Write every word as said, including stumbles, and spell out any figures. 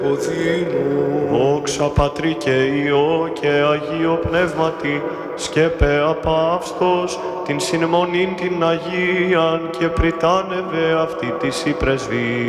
Οδύνου. Δόξα Πατρί και Υιό και Αγίο Πνεύματι, σκέπε απαύστος, την συνμονήν την Αγίαν και πριτάνευε αυτή της η πρεσβεία.